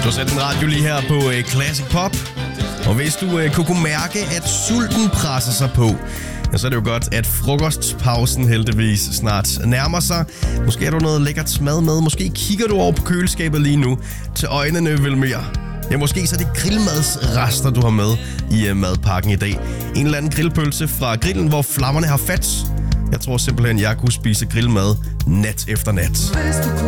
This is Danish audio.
Du har sat en radio lige her på Classic Pop. Og hvis du kunne mærke, at sulten presser sig på, ja, så er det jo godt, at frokostpausen heldigvis snart nærmer sig. Måske er du noget lækkert mad med. Måske kigger du over på køleskabet lige nu. Til øjnene vil mere. Ja, måske så er det grillmadsrester, du har med i madpakken i dag. En eller anden grillpølse fra grillen, hvor flammerne har fat. Jeg tror simpelthen, jeg kunne spise grillmad nat efter nat.